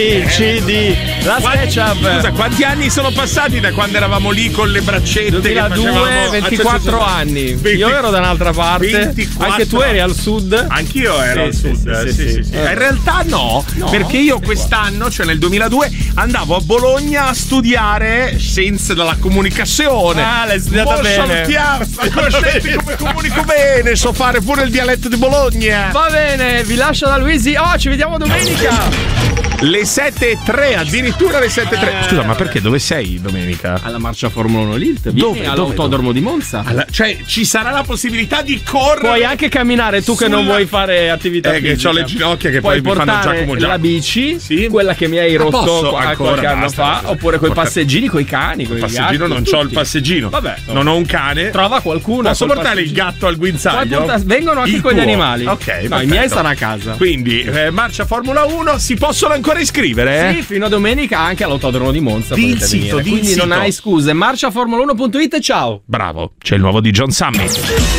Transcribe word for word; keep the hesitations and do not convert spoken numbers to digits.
Il C D, la SketchUp. Scusa, quanti anni sono passati da quando eravamo lì con le braccette? duemiladue, ventiquattro anni. Io ero da un'altra parte. ventiquattro Anche tu eri al sud? Anch'io ero sì, al sud. Sì, sì, sì, sì, sì. sì. In realtà no, no, perché io quest'anno, cioè nel duemiladue, andavo a Bologna a studiare scienze della comunicazione. Ah, l'hai studiata Mo bene. salutiamo, conoscete come comunico bene, so fare pure il dialetto di Bologna. Va bene, vi lascio da Luisi. Oh, ci vediamo domenica. Le sette e tre, addirittura le sette e tre. Scusa, ma perché dove sei domenica? Alla marcia Formula uno Lilt. Vieni Dove? all'autodromo Dove? di Monza. Alla, cioè, ci sarà la possibilità di correre. Puoi anche camminare tu che sulla... non vuoi fare attività eh, fisica. che ho le ginocchia che Puoi poi mi fanno portare Giacomo Giacomo. la bici, sì? quella che mi hai rotto posso, qua- ancora, qualche anno basta, fa, basta. oppure coi Porta- passeggini, coi cani, coi Passeggino gatti, non tutti. c'ho il passeggino. Vabbè, non ho un cane. Trova qualcuno. Posso col portare il passeggino. gatto al guinzaglio? Puoi portare- vengono anche Il con gli tuo. animali. Ok, no, perfetto. i miei stanno a casa. Quindi, eh, marcia Formula uno, si possono ancora iscrivere? Eh? Sì, fino a domenica anche all'autodromo di Monza. Di il potete sito, venire. di il Quindi non sito. hai scuse. marcia formula uno punto it e ciao. Bravo, c'è il nuovo di John Summit.